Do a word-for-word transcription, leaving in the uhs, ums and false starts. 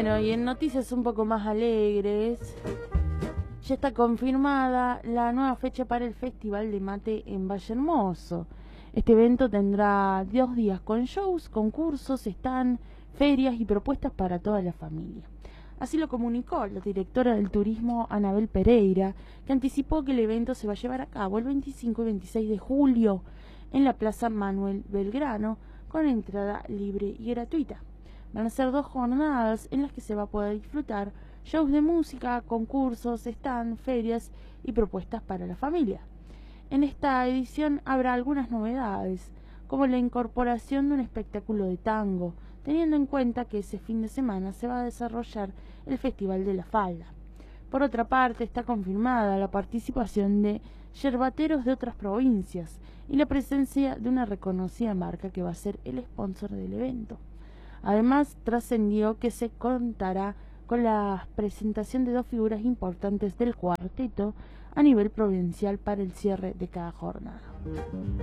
Bueno, y en noticias un poco más alegres, ya está confirmada la nueva fecha para el Festival de Mate en Valle Hermoso. Este evento tendrá dos días con shows, concursos, stand, ferias y propuestas para toda la familia. Así lo comunicó la directora del turismo Anabel Pereira, que anticipó que el evento se va a llevar a cabo el veinticinco y veintiséis de julio en la Plaza Manuel Belgrano, con entrada libre y gratuita. Van a ser dos jornadas en las que se va a poder disfrutar shows de música, concursos, stand, ferias y propuestas para la familia. En esta edición habrá algunas novedades, como la incorporación de un espectáculo de tango, teniendo en cuenta que ese fin de semana se va a desarrollar el Festival de la Falda. Por otra parte, está confirmada la participación de yerbateros de otras provincias y la presencia de una reconocida marca que va a ser el sponsor del evento. Además, trascendió que se contará con la presentación de dos figuras importantes del cuarteto a nivel provincial para el cierre de cada jornada.